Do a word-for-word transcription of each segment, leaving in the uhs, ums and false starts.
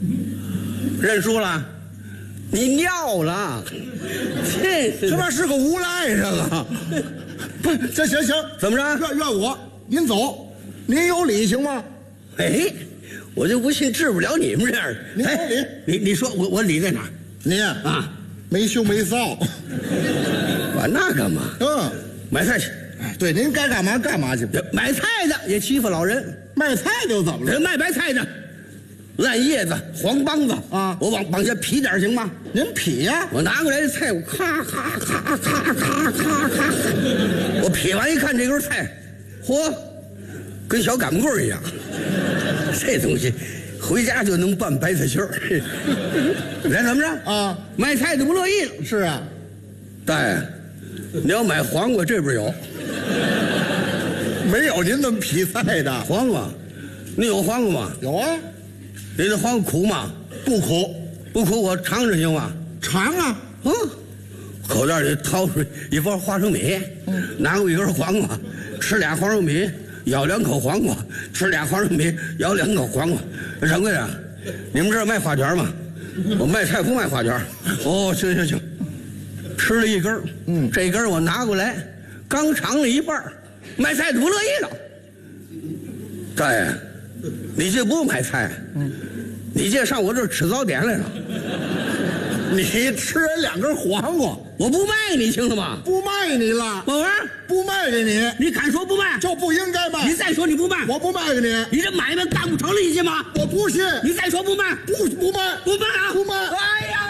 认输了？你尿了？这这玩意是个无赖这个。不是，这行行， 怎么着？ 怨怨我，您走，您有理行吗？ 哎，我就不信治不了你们这样的。 您有理， 哎、你你说我我理在哪儿？ 你啊，没羞没臊。 管那干嘛？ 嗯， 买菜去。 哎，对，您该干嘛干嘛去。 买菜的也欺负老人， 卖菜的又怎么了？ 人卖白菜的，烂叶子、黄帮子啊， 我往往下劈点行吗？ 您劈呀！ 我拿过来的菜，我咔咔咔咔咔咔咔，我劈完一看这根菜，嚯，跟小擀棍儿一样，这东西回家就能拌白菜心儿。咱怎么着啊？ 卖菜的不乐意了。 是啊， 大爷，你要买黄瓜，这边有。 没有您那么劈菜的。 黄瓜，你有黄瓜吗？ 有啊， 你这黄瓜苦吗？ 不苦， 不苦，我尝尝行吗？ 尝啊。 嗯，口袋里掏出一包花生米，嗯、拿过一根黄瓜，吃俩花生米，咬两口黄瓜，吃俩花生米，咬两口黄瓜。掌柜的，你们这儿卖花卷吗？我卖菜不卖花卷。哦，行行行，吃了一根，嗯，这根我拿过来，刚尝了一半，卖菜的不乐意了。大爷，你这不用买菜，嗯，你这上我这儿吃早点来了。 你吃人两根黄瓜， 我不卖你，听了吗？ 不卖你了， 宝文， 不卖给你， 你敢说不卖？ 就不应该卖。 你再说你不卖， 我不卖给你。 你这买卖干不成了，你信吗？ 我不信。 你再说不卖， 不不卖， 不卖啊， 不卖。 哎呀，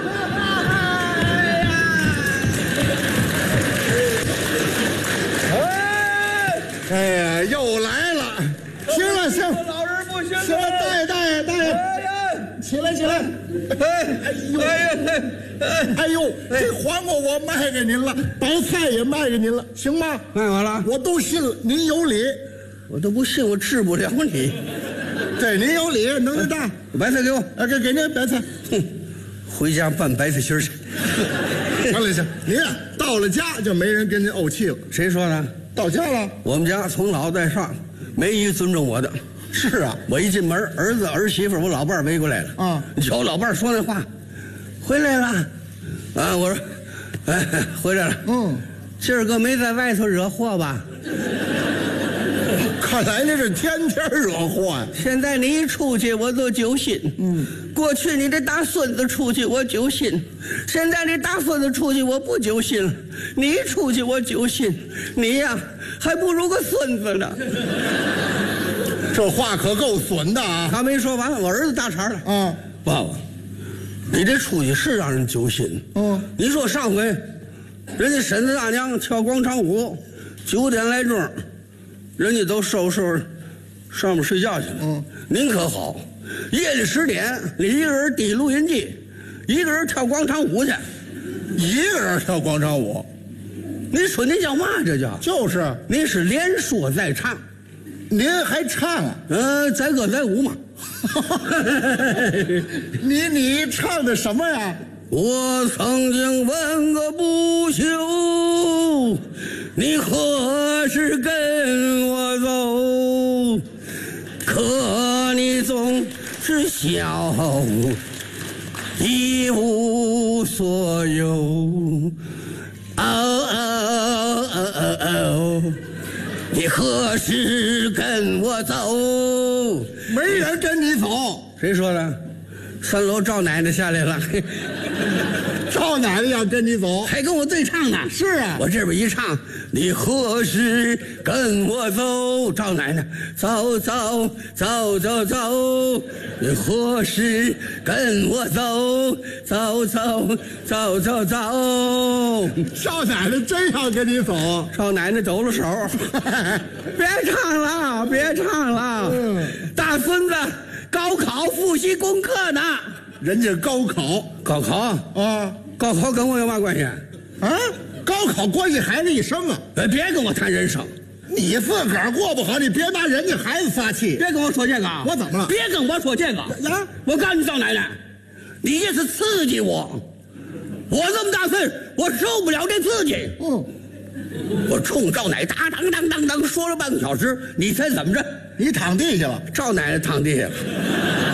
哎呀，哎呀，又来了。行了行， 老人不行， 行了，大爷大爷大爷。起来起来！哎哎呦哎呀哎哎呦，这黄瓜我卖给您了，白菜也卖给您了，行吗？ 卖完了， 我都信了，您有理。 我都不信，我治不了你。 对，您有理，能耐大。 白菜给我， 啊，给给您白菜。 哼，回家拌白菜心儿去。 行了行，您啊，到了家就没人跟您怄气了。 谁说的？ 到家了， 我们家从老到上没一个尊重我的。 是啊， 我一进门，儿子儿媳妇我老伴儿围过来了。啊，瞧老伴儿说那话，回来了，啊，我说，哎，回来了。嗯，今儿个没在外头惹祸吧？ 看来那是天天惹祸呀。 现在你一出去，我都揪心。嗯，过去你这大孙子出去我揪心，现在这大孙子出去我不揪心了。你一出去我揪心，你呀还不如个孙子呢。 这话可够损的啊！ 他没说完，我儿子大茬了。 啊， 爸爸，你这出去是让人揪心。嗯，你说上回，人家婶子大娘跳广场舞，九点来钟，人家都收拾收拾，上面睡觉去了。嗯，您可好，夜里十点，你一个人抵录音机，一个人跳广场舞去， 一个人跳广场舞， 你说你叫嘛？这叫就是， 你是连说带唱。 您还唱啊？ 呃，载歌载舞嘛。 你你唱的什么呀？ 我曾经问个不休，你何时跟我走？可你总是笑一无所有。哦哦哦哦哦，你何时跟我走？ 没人跟你走。 谁说的？三楼赵奶奶下来了。 赵奶奶要跟你走， 还跟我对唱呢。 是啊， 我这边一唱，你何时跟我走？赵奶奶，走走走走走，你何时跟我走？走走走走走。 少奶奶真要跟你走， 少奶奶抖了手，别唱了，别唱了。嗯，大孙子高考复习功课呢。 人家高考， 高考啊， 高考跟我有嘛关系？ 啊，高考关系孩子一生啊！ 别别跟我谈人生， 你自个儿过不好，你别拿人家孩子发气。 别跟我说这个， 我怎么了？ 别跟我说这个啊！ 我告诉你赵奶奶，你这是刺激我，我这么大岁，我受不了这刺激。嗯，我冲赵奶奶当当当当当说了半个小时，你猜怎么着？ 你躺地下了， 赵奶奶躺地下了。